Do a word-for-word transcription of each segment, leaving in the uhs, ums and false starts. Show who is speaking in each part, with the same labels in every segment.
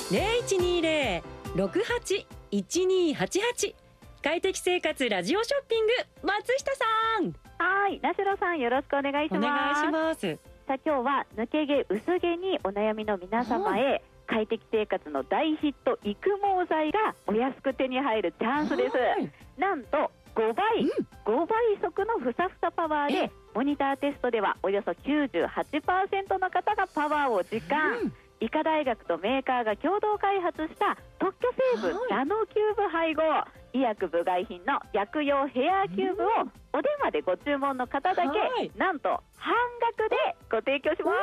Speaker 1: ゼロいちにゼロ ろくはち いちにはちはち。快適生活ラジオショッピング、松下さん。
Speaker 2: はい、ナシロさん、よろしくお願いします。
Speaker 1: お願いします。
Speaker 2: さあ、今日は抜け毛薄毛にお悩みの皆様へ、快適生活の大ヒット育毛剤がお安く手に入るチャンスです。なんとごばい、うん、ごばい速のふさふさパワーで、モニターテストではおよそ きゅうじゅうはちパーセント の方がパワーを実感、うん、医科大学とメーカーが共同開発した特許成分、はい、ナノキューブ配合医薬部外品の薬用ヘアキューブをお電話でご注文の方だけ、はい、なんと半額でご提供します。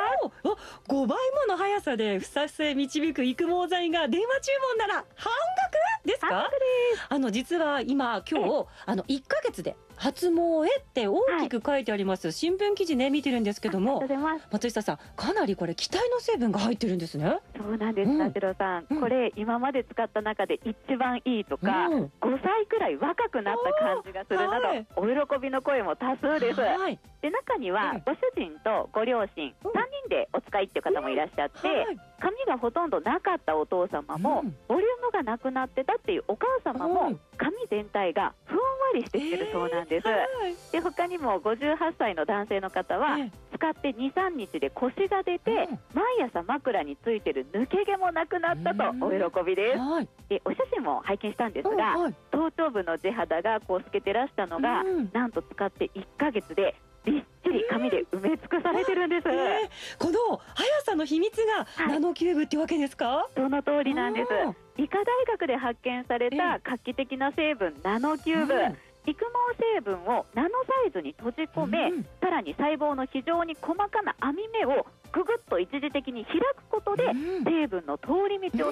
Speaker 1: ごばいもの速さでふさふさへ導く育毛剤が電話注文なら半額ですか？
Speaker 2: 半額です。
Speaker 1: あの実は今今日あのいっかげつで発毛へって大きく書いてあります、はい、新聞記事ね見てるんですけども、松下さん、かなりこれ期待の成分が入ってるんですね。
Speaker 2: そうなんです、ナシロさん、うん、これ今まで使った中で一番いいとか、うん、ごさいくらい若くなった感じがするなど、はい、お喜びの声も多数です。はい、で中にはご主人とご両親、うん、さんにんでお使いっていう方もいらっしゃって、うんはい、髪がほとんどなかったお父様も、うん、ボリュームがなくなってたっていうお母様も、うん、髪全体がふんわりしてきてるそうなんです。えーはい、で他にもごじゅうはっさいの男性の方は、えー、使ってにさんにちで腰が出て、うん、毎朝枕についてる抜け毛もなくなったとお喜びです。はい、でお写真も拝見したんですが、はい、頭頂部の地肌がこう透けてらしたのが、うん、なんと使っていっかげつでびっちり髪で埋め尽くされてるんです。え
Speaker 1: ー、この速さの秘密がナノキューブってわけですか？はい、
Speaker 2: その通りなんです。医科大学で発見された画期的な成分、ナノキューブ、うん、育毛成分をナノサイズに閉じ込め、うん、さらに細胞の非常に細かな網目をぐぐっと一時的に開くことで、うん、成分の通り道を作って、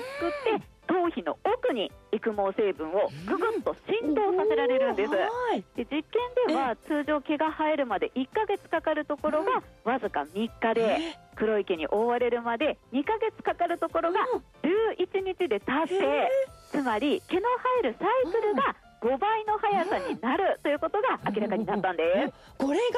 Speaker 2: うん、頭皮の奥に育毛成分をぐぐっと浸透させられるんです。で実験では通常毛が生えるまでいっかげつかかるところがわずかみっかで、黒い毛に覆われるまでにかげつかかるところがじゅういちにちで達成。つまり毛の生えるサイクルがごばいの速さになるということが明らかになったんです。
Speaker 1: これが